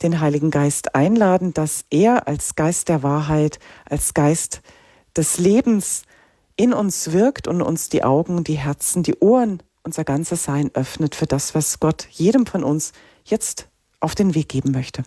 den Heiligen Geist einladen, dass er als Geist der Wahrheit, als Geist des Lebens in uns wirkt und uns die Augen, die Herzen, die Ohren, unser ganzes Sein öffnet für das, was Gott jedem von uns jetzt auf den Weg geben möchte.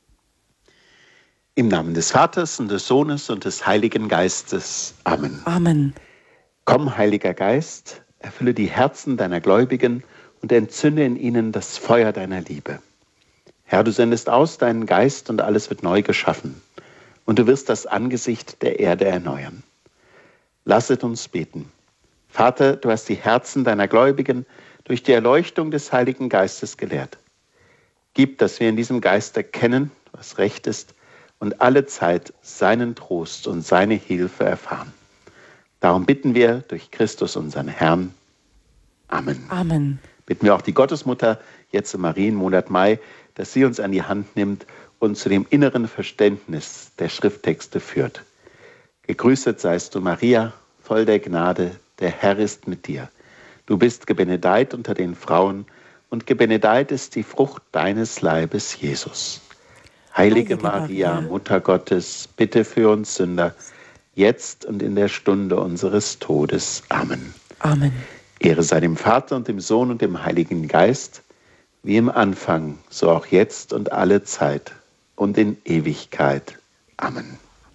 Im Namen des Vaters und des Sohnes und des Heiligen Geistes. Amen. Amen. Komm, Heiliger Geist, erfülle die Herzen deiner Gläubigen und entzünde in ihnen das Feuer deiner Liebe. Herr, du sendest aus deinen Geist und alles wird neu geschaffen. Und du wirst das Angesicht der Erde erneuern. Lasset uns beten. Vater, du hast die Herzen deiner Gläubigen durch die Erleuchtung des Heiligen Geistes gelehrt. Gib, dass wir in diesem Geist erkennen, was recht ist, und alle Zeit seinen Trost und seine Hilfe erfahren. Darum bitten wir durch Christus, unseren Herrn. Amen. Amen. Bitten wir auch die Gottesmutter jetzt im Marienmonat Mai, dass sie uns an die Hand nimmt und zu dem inneren Verständnis der Schrifttexte führt. Gegrüßet seist du, Maria, voll der Gnade, der Herr ist mit dir. Du bist gebenedeit unter den Frauen und gebenedeit ist die Frucht deines Leibes, Jesus. Heilige Maria, Mutter Gottes, bitte für uns Sünder, jetzt und in der Stunde unseres Todes. Amen. Amen. Ehre sei dem Vater und dem Sohn und dem Heiligen Geist, wie im Anfang, so auch jetzt und alle Zeit und in Ewigkeit. Amen.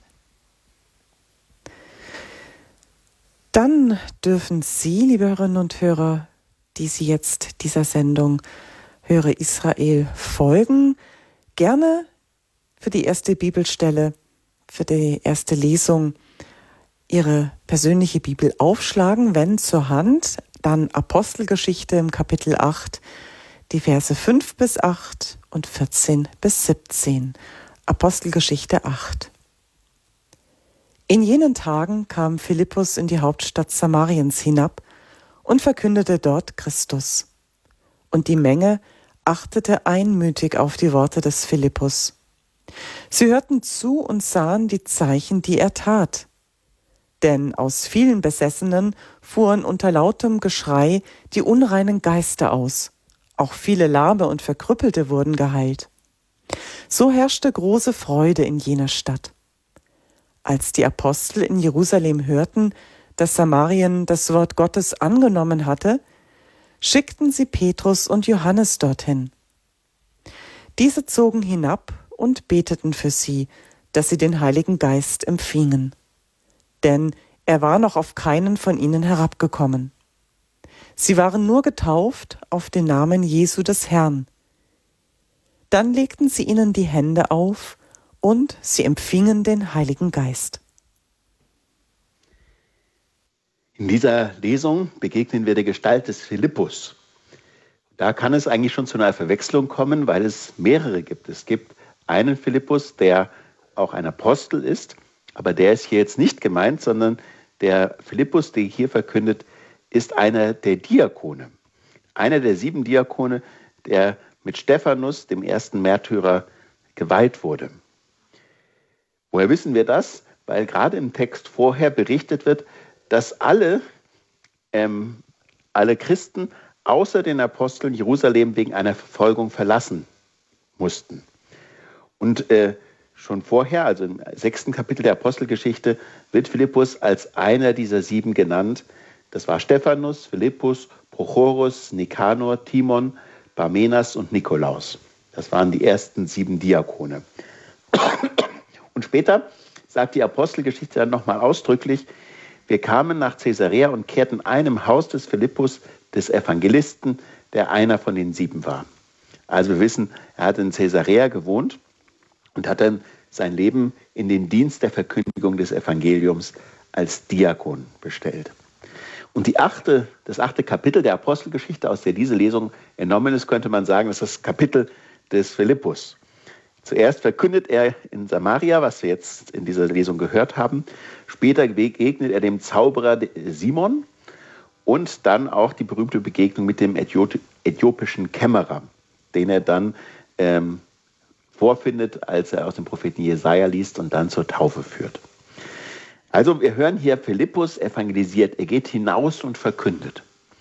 Dann dürfen Sie, liebe Hörerinnen und Hörer, die Sie jetzt dieser Sendung Höre Israel folgen, gerne für die erste Bibelstelle, für die erste Lesung Ihre persönliche Bibel aufschlagen, wenn zur Hand, dann Apostelgeschichte im Kapitel 8, die Verse 5 bis 8 und 14 bis 17. Apostelgeschichte 8. In jenen Tagen kam Philippus in die Hauptstadt Samariens hinab und verkündete dort Christus. Und die Menge achtete einmütig auf die Worte des Philippus. Sie hörten zu und sahen die Zeichen, die er tat. Denn aus vielen Besessenen fuhren unter lautem Geschrei die unreinen Geister aus. Auch viele Lahme und Verkrüppelte wurden geheilt. So herrschte große Freude in jener Stadt. Als die Apostel in Jerusalem hörten, dass Samarien das Wort Gottes angenommen hatte, schickten sie Petrus und Johannes dorthin. Diese zogen hinab und beteten für sie, dass sie den Heiligen Geist empfingen. Denn er war noch auf keinen von ihnen herabgekommen. Sie waren nur getauft auf den Namen Jesu des Herrn. Dann legten sie ihnen die Hände auf und sie empfingen den Heiligen Geist. In dieser Lesung begegnen wir der Gestalt des Philippus. Da kann es eigentlich schon zu einer Verwechslung kommen, weil es mehrere gibt. Es gibt einen Philippus, der auch ein Apostel ist, aber der ist hier jetzt nicht gemeint, sondern der Philippus, der hier verkündet, ist einer der Diakone. Einer der 7 Diakone, der mit Stephanus, dem ersten Märtyrer, geweiht wurde. Woher wissen wir das? Weil gerade im Text vorher berichtet wird, dass alle Christen außer den Aposteln Jerusalem wegen einer Verfolgung verlassen mussten. Und schon vorher, also im 6. Kapitel der Apostelgeschichte, wird Philippus als einer dieser 7 genannt. Das war Stephanus, Philippus, Prochorus, Nikanor, Timon, Parmenas und Nikolaus. Das waren die ersten 7 Diakone. Und später sagt die Apostelgeschichte dann nochmal ausdrücklich: Wir kamen nach Caesarea und kehrten ein im Haus des Philippus, des Evangelisten, der einer von den 7 war. Also wir wissen, er hat in Caesarea gewohnt und hat dann sein Leben in den Dienst der Verkündigung des Evangeliums als Diakon bestellt. Und das 8. Kapitel der Apostelgeschichte, aus der diese Lesung entnommen ist, könnte man sagen, ist das Kapitel des Philippus. Zuerst verkündet er in Samaria, was wir jetzt in dieser Lesung gehört haben. Später begegnet er dem Zauberer Simon und dann auch die berühmte Begegnung mit dem äthiopischen Kämmerer, den er dann vorfindet, als er aus dem Propheten Jesaja liest und dann zur Taufe führt. Also wir hören hier, Philippus evangelisiert, er geht hinaus und verkündet.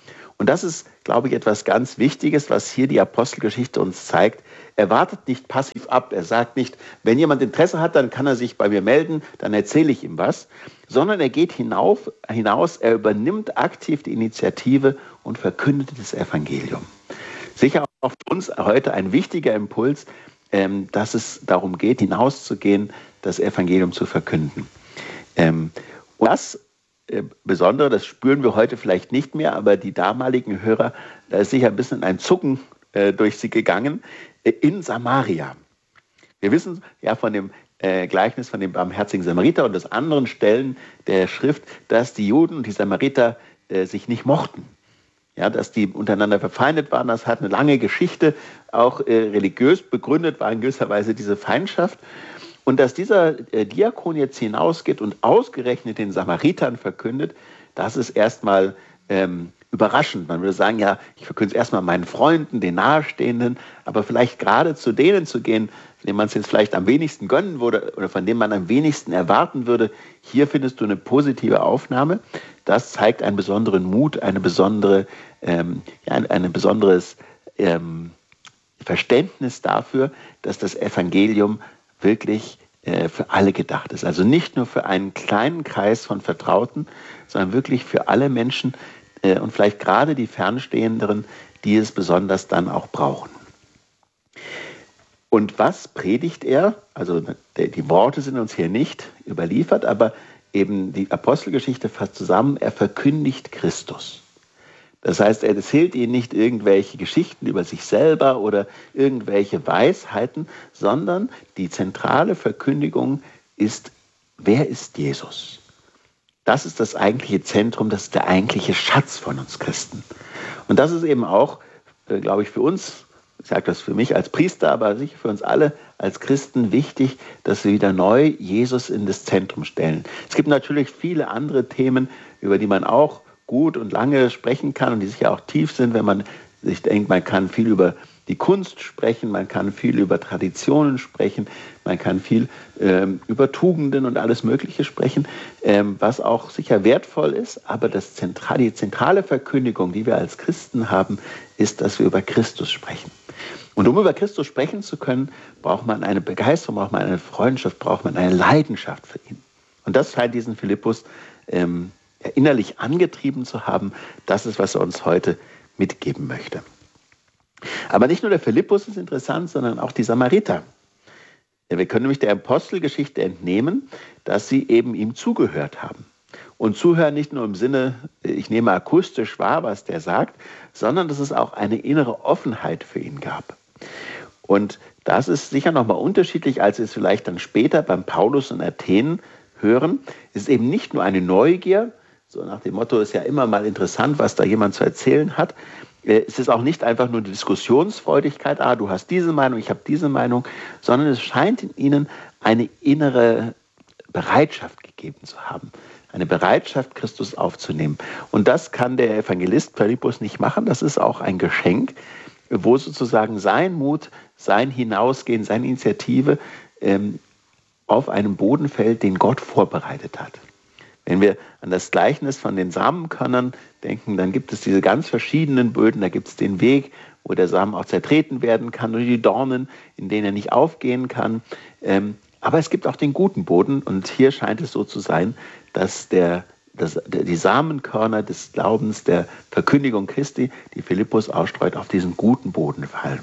Und das ist, glaube ich, etwas ganz Wichtiges, was hier die Apostelgeschichte uns zeigt. Er wartet nicht passiv ab. Er sagt nicht, wenn jemand Interesse hat, dann kann er sich bei mir melden, dann erzähle ich ihm was. Sondern er geht hinaus, er übernimmt aktiv die Initiative und verkündet das Evangelium. Sicher auch für uns heute ein wichtiger Impuls, dass es darum geht, hinauszugehen, das Evangelium zu verkünden. Und das Besondere, das spüren wir heute vielleicht nicht mehr, aber die damaligen Hörer, da ist sicher ein bisschen ein Zucken durch sie gegangen, in Samaria. Wir wissen ja von dem Gleichnis von dem barmherzigen Samariter und aus anderen Stellen der Schrift, dass die Juden und die Samariter sich nicht mochten. Ja, dass die untereinander verfeindet waren, das hat eine lange Geschichte, auch religiös begründet war in gewisser Weise diese Feindschaft. Und dass dieser Diakon jetzt hinausgeht und ausgerechnet den Samaritern verkündet, das ist erstmal überraschend. Man würde sagen, ja, ich verkünde es erstmal meinen Freunden, den Nahestehenden, aber vielleicht gerade zu denen zu gehen, denen man es jetzt vielleicht am wenigsten gönnen würde oder von denen man am wenigsten erwarten würde, hier findest du eine positive Aufnahme. Das zeigt einen besonderen Mut, ein besonderes Verständnis dafür, dass das Evangelium wirklich für alle gedacht ist. Also nicht nur für einen kleinen Kreis von Vertrauten, sondern wirklich für alle Menschen und vielleicht gerade die Fernstehenderen, die es besonders dann auch brauchen. Und was predigt er? Also die Worte sind uns hier nicht überliefert, aber eben die Apostelgeschichte fasst zusammen, er verkündigt Christus. Das heißt, er erzählt ihnen nicht irgendwelche Geschichten über sich selber oder irgendwelche Weisheiten, sondern die zentrale Verkündigung ist, wer ist Jesus? Das ist das eigentliche Zentrum, das ist der eigentliche Schatz von uns Christen. Und das ist eben auch, glaube ich, für uns, ich sage das für mich als Priester, aber sicher für uns alle als Christen wichtig, dass wir wieder neu Jesus in das Zentrum stellen. Es gibt natürlich viele andere Themen, über die man auch gut und lange sprechen kann und die sicher auch tief sind, wenn man sich denkt, man kann viel über die Kunst sprechen, man kann viel über Traditionen sprechen, man kann viel über Tugenden und alles Mögliche sprechen, was auch sicher wertvoll ist, aber die zentrale Verkündigung, die wir als Christen haben, ist, dass wir über Christus sprechen. Und um über Christus sprechen zu können, braucht man eine Begeisterung, braucht man eine Freundschaft, braucht man eine Leidenschaft für ihn. Und das scheint diesen Philippus innerlich angetrieben zu haben. Das ist, was er uns heute mitgeben möchte. Aber nicht nur der Philippus ist interessant, sondern auch die Samariter. Ja, wir können nämlich der Apostelgeschichte entnehmen, dass sie eben ihm zugehört haben. Und zuhören nicht nur im Sinne, ich nehme akustisch wahr, was der sagt, sondern dass es auch eine innere Offenheit für ihn gab. Und das ist sicher nochmal unterschiedlich, als wir es vielleicht dann später beim Paulus in Athen hören. Es ist eben nicht nur eine Neugier, so nach dem Motto, ist ja immer mal interessant, was da jemand zu erzählen hat. Es ist auch nicht einfach nur die Diskussionsfreudigkeit, du hast diese Meinung, ich habe diese Meinung, sondern es scheint in ihnen eine innere Bereitschaft gegeben zu haben. Eine Bereitschaft, Christus aufzunehmen. Und das kann der Evangelist Philippus nicht machen. Das ist auch ein Geschenk, wo sozusagen sein Mut, sein Hinausgehen, seine Initiative auf einem Boden fällt, den Gott vorbereitet hat. Wenn wir an das Gleichnis von den Samenkörnern denken, dann gibt es diese ganz verschiedenen Böden. Da gibt es den Weg, wo der Samen auch zertreten werden kann, oder die Dornen, in denen er nicht aufgehen kann. Aber es gibt auch den guten Boden. Und hier scheint es so zu sein, dass die Samenkörner des Glaubens, der Verkündigung Christi, die Philippus ausstreut, auf diesen guten Boden fallen.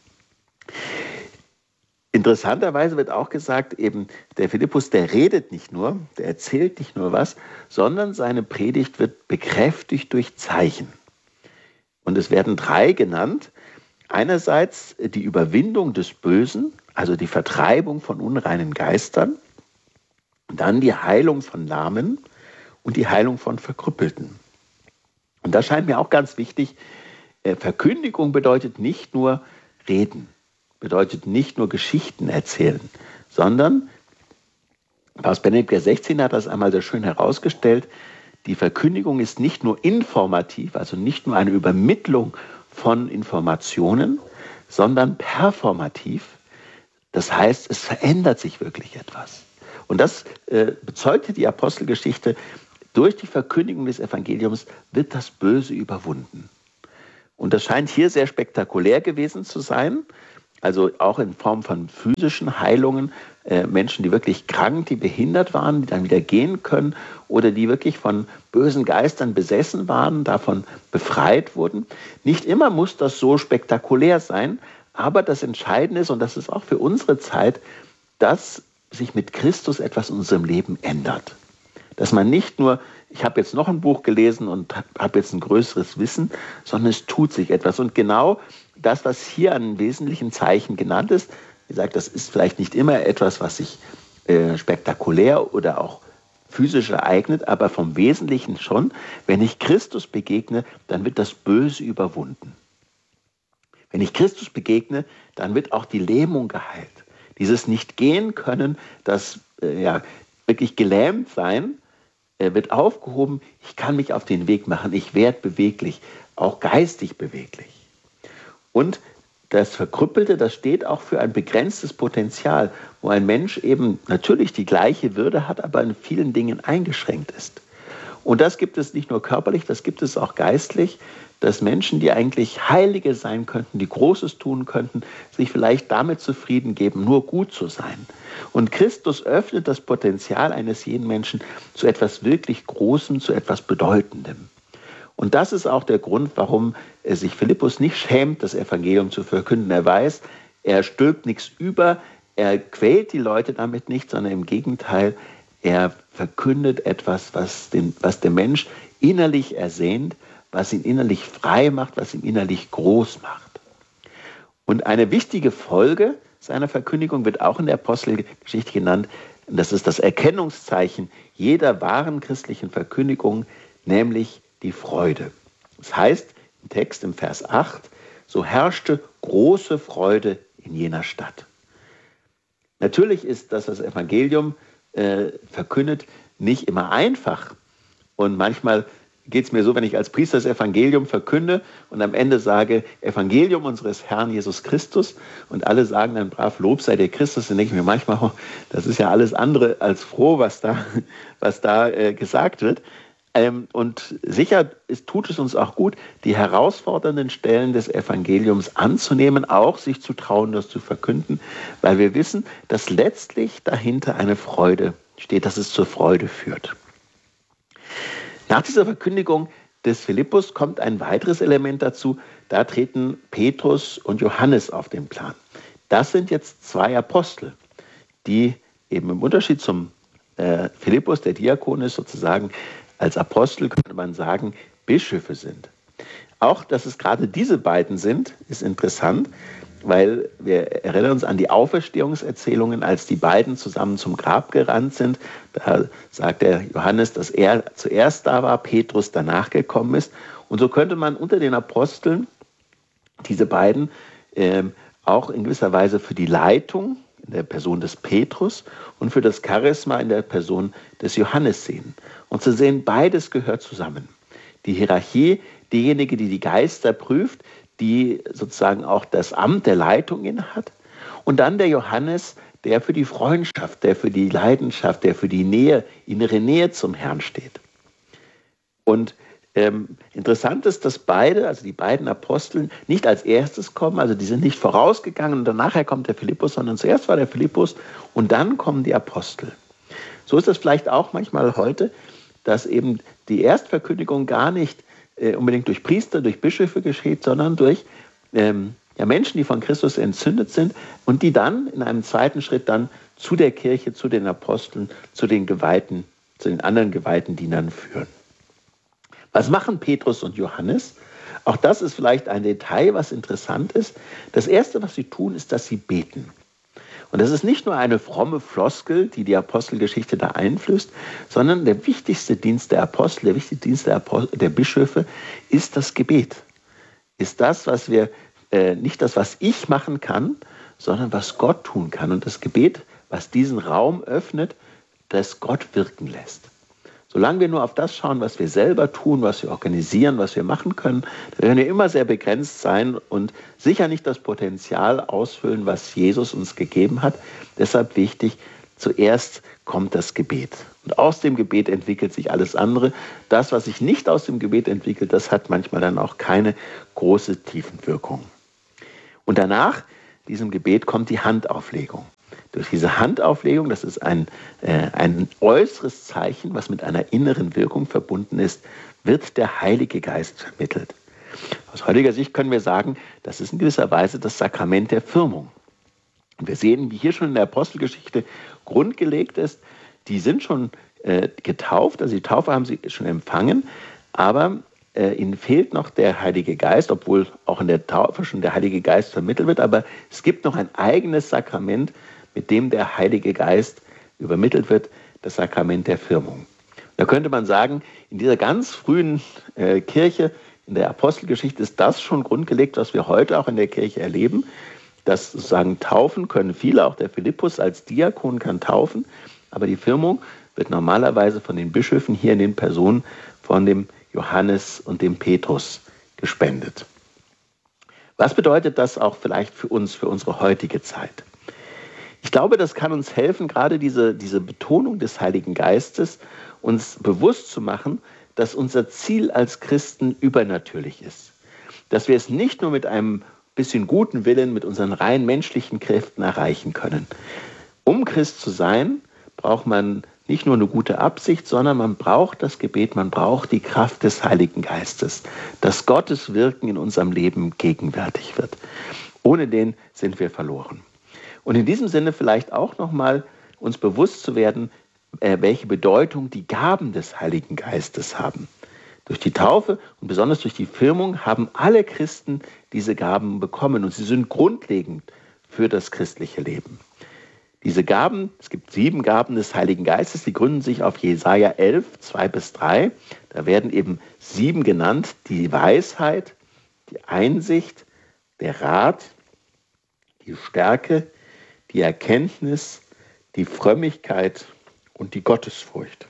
Interessanterweise wird auch gesagt, eben der Philippus, der redet nicht nur, der erzählt nicht nur was, sondern seine Predigt wird bekräftigt durch Zeichen. Und es werden 3 genannt. Einerseits die Überwindung des Bösen, also die Vertreibung von unreinen Geistern, dann die Heilung von Lahmen und die Heilung von Verkrüppelten. Und das scheint mir auch ganz wichtig. Verkündigung bedeutet nicht nur reden, bedeutet nicht nur Geschichten erzählen, sondern Papst Benedikt XVI hat das einmal sehr schön herausgestellt, die Verkündigung ist nicht nur informativ, also nicht nur eine Übermittlung von Informationen, sondern performativ. Das heißt, es verändert sich wirklich etwas. Und das bezeugte die Apostelgeschichte. Durch die Verkündigung des Evangeliums wird das Böse überwunden. Und das scheint hier sehr spektakulär gewesen zu sein, also auch in Form von physischen Heilungen, Menschen, die wirklich krank, die behindert waren, die dann wieder gehen können oder die wirklich von bösen Geistern besessen waren, davon befreit wurden. Nicht immer muss das so spektakulär sein, aber das Entscheidende ist, und das ist auch für unsere Zeit, dass sich mit Christus etwas in unserem Leben ändert. Dass man nicht nur, ich habe jetzt noch ein Buch gelesen und habe jetzt ein größeres Wissen, sondern es tut sich etwas. Und genau das, was hier an wesentlichen Zeichen genannt ist, wie gesagt, das ist vielleicht nicht immer etwas, was sich spektakulär oder auch physisch ereignet, aber vom Wesentlichen schon. Wenn ich Christus begegne, dann wird das Böse überwunden. Wenn ich Christus begegne, dann wird auch die Lähmung geheilt. Dieses nicht gehen können, das wirklich gelähmt sein, wird aufgehoben. Ich kann mich auf den Weg machen. Ich werde beweglich, auch geistig beweglich. Und das Verkrüppelte, das steht auch für ein begrenztes Potenzial, wo ein Mensch eben natürlich die gleiche Würde hat, aber in vielen Dingen eingeschränkt ist. Und das gibt es nicht nur körperlich, das gibt es auch geistlich, dass Menschen, die eigentlich Heilige sein könnten, die Großes tun könnten, sich vielleicht damit zufrieden geben, nur gut zu sein. Und Christus öffnet das Potenzial eines jeden Menschen zu etwas wirklich Großem, zu etwas Bedeutendem. Und das ist auch der Grund, warum sich Philippus nicht schämt, das Evangelium zu verkünden. Er weiß, er stülpt nichts über, er quält die Leute damit nicht, sondern im Gegenteil, er verkündet etwas, was der Mensch innerlich ersehnt, was ihn innerlich frei macht, was ihn innerlich groß macht. Und eine wichtige Folge seiner Verkündigung wird auch in der Apostelgeschichte genannt. Das ist das Erkennungszeichen jeder wahren christlichen Verkündigung, nämlich die Freude. Das heißt im Text im Vers 8, so herrschte große Freude in jener Stadt. Natürlich ist das Evangelium verkündet nicht immer einfach. Und manchmal geht es mir so, wenn ich als Priester das Evangelium verkünde und am Ende sage, Evangelium unseres Herrn Jesus Christus und alle sagen dann brav, Lob sei dir Christus, dann denke ich mir manchmal, oh, das ist ja alles andere als froh, was da gesagt wird. Und sicher tut es uns auch gut, die herausfordernden Stellen des Evangeliums anzunehmen, auch sich zu trauen, das zu verkünden, weil wir wissen, dass letztlich dahinter eine Freude steht, dass es zur Freude führt. Nach dieser Verkündigung des Philippus kommt ein weiteres Element dazu. Da treten Petrus und Johannes auf den Plan. Das sind jetzt zwei Apostel, die eben im Unterschied zum Philippus, der Diakon ist, sozusagen als Apostel, könnte man sagen, Bischöfe sind. Auch, dass es gerade diese beiden sind, ist interessant, weil wir erinnern uns an die Auferstehungserzählungen, als die beiden zusammen zum Grab gerannt sind. Da sagt der Johannes, dass er zuerst da war, Petrus danach gekommen ist. Und so könnte man unter den Aposteln diese beiden auch in gewisser Weise für die Leitung in der Person des Petrus und für das Charisma in der Person des Johannes sehen. Und zu sehen, beides gehört zusammen. Die Hierarchie, diejenige, die die Geister prüft, die sozusagen auch das Amt der Leitung innehat. Und dann der Johannes, der für die Freundschaft, der für die Leidenschaft, der für die Nähe, innere Nähe zum Herrn steht. Und interessant ist, dass beide, also die beiden Aposteln, nicht als erstes kommen, also die sind nicht vorausgegangen und dann nachher kommt der Philippus, sondern zuerst war der Philippus und dann kommen die Apostel. So ist das vielleicht auch manchmal heute, dass eben die Erstverkündigung gar nicht unbedingt durch Priester, durch Bischöfe geschieht, sondern durch Menschen, die von Christus entzündet sind und die dann in einem zweiten Schritt dann zu der Kirche, zu den Aposteln, zu den Geweihten, zu den anderen geweihten Dienern führen. Was machen Petrus und Johannes? Auch das ist vielleicht ein Detail, was interessant ist. Das Erste, was sie tun, ist, dass sie beten. Und das ist nicht nur eine fromme Floskel, die die Apostelgeschichte da einflößt, sondern der wichtigste Dienst der Apostel, der wichtigste Dienst der Bischöfe ist das Gebet. Ist das, was wir, nicht das, was ich machen kann, sondern was Gott tun kann. Und das Gebet, was diesen Raum öffnet, das Gott wirken lässt. Solange wir nur auf das schauen, was wir selber tun, was wir organisieren, was wir machen können, dann werden wir immer sehr begrenzt sein und sicher nicht das Potenzial ausfüllen, was Jesus uns gegeben hat. Deshalb wichtig, zuerst kommt das Gebet. Und aus dem Gebet entwickelt sich alles andere. Das, was sich nicht aus dem Gebet entwickelt, das hat manchmal dann auch keine große Tiefenwirkung. Und danach, diesem Gebet, kommt die Handauflegung. Durch diese Handauflegung, das ist ein äußeres Zeichen, was mit einer inneren Wirkung verbunden ist, wird der Heilige Geist vermittelt. Aus heutiger Sicht können wir sagen, das ist in gewisser Weise das Sakrament der Firmung. Und wir sehen, wie hier schon in der Apostelgeschichte grundgelegt ist, die sind schon getauft, also die Taufe haben sie schon empfangen, aber ihnen fehlt noch der Heilige Geist, obwohl auch in der Taufe schon der Heilige Geist vermittelt wird, aber es gibt noch ein eigenes Sakrament, mit dem der Heilige Geist übermittelt wird, das Sakrament der Firmung. Da könnte man sagen, in dieser ganz frühen Kirche, in der Apostelgeschichte ist das schon grundgelegt, was wir heute auch in der Kirche erleben, dass sozusagen taufen können viele, auch der Philippus als Diakon kann taufen, aber die Firmung wird normalerweise von den Bischöfen hier in den Personen von dem Johannes und dem Petrus gespendet. Was bedeutet das auch vielleicht für uns, für unsere heutige Zeit? Ich glaube, das kann uns helfen, gerade diese Betonung des Heiligen Geistes, uns bewusst zu machen, dass unser Ziel als Christen übernatürlich ist. Dass wir es nicht nur mit einem bisschen guten Willen, mit unseren rein menschlichen Kräften erreichen können. Um Christ zu sein, braucht man nicht nur eine gute Absicht, sondern man braucht das Gebet, man braucht die Kraft des Heiligen Geistes, dass Gottes Wirken in unserem Leben gegenwärtig wird. Ohne den sind wir verloren. Und in diesem Sinne vielleicht auch nochmal uns bewusst zu werden, welche Bedeutung die Gaben des Heiligen Geistes haben. Durch die Taufe und besonders durch die Firmung haben alle Christen diese Gaben bekommen und sie sind grundlegend für das christliche Leben. Diese Gaben, es gibt 7 Gaben des Heiligen Geistes, die gründen sich auf Jesaja 11, 2-3. Da werden eben 7 genannt, die Weisheit, die Einsicht, der Rat, die Stärke, die Erkenntnis, die Frömmigkeit und die Gottesfurcht.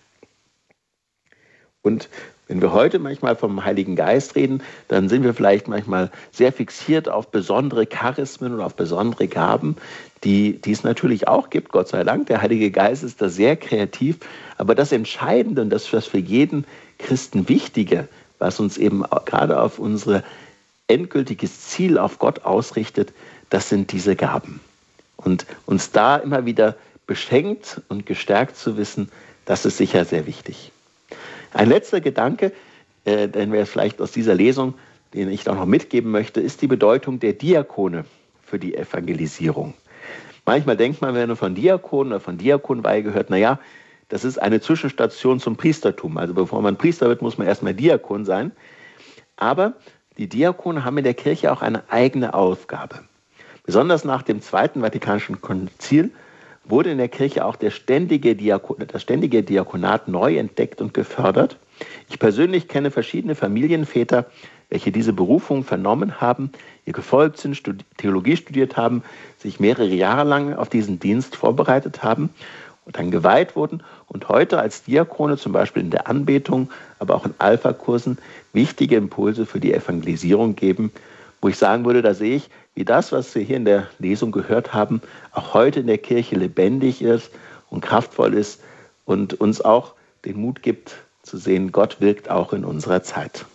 Und wenn wir heute manchmal vom Heiligen Geist reden, dann sind wir vielleicht manchmal sehr fixiert auf besondere Charismen oder auf besondere Gaben, die es natürlich auch gibt, Gott sei Dank. Der Heilige Geist ist da sehr kreativ. Aber das Entscheidende und das für jeden Christen Wichtige, was uns eben gerade auf unser endgültiges Ziel auf Gott ausrichtet, das sind diese Gaben. Und uns da immer wieder beschenkt und gestärkt zu wissen, das ist sicher sehr wichtig. Ein letzter Gedanke, den wir vielleicht aus dieser Lesung, den ich auch noch mitgeben möchte, ist die Bedeutung der Diakone für die Evangelisierung. Manchmal denkt man, wenn man von Diakon oder von Diakonweihe gehört, naja, das ist eine Zwischenstation zum Priestertum. Also bevor man Priester wird, muss man erstmal Diakon sein. Aber die Diakone haben in der Kirche auch eine eigene Aufgabe. Besonders nach dem Zweiten Vatikanischen Konzil wurde in der Kirche auch das ständige Diakonat neu entdeckt und gefördert. Ich persönlich kenne verschiedene Familienväter, welche diese Berufung vernommen haben, ihr gefolgt sind, Theologie studiert haben, sich mehrere Jahre lang auf diesen Dienst vorbereitet haben und dann geweiht wurden und heute als Diakone, zum Beispiel in der Anbetung, aber auch in Alpha-Kursen, wichtige Impulse für die Evangelisierung geben, wo ich sagen würde, da sehe ich, wie das, was wir hier in der Lesung gehört haben, auch heute in der Kirche lebendig ist und kraftvoll ist und uns auch den Mut gibt, zu sehen, Gott wirkt auch in unserer Zeit.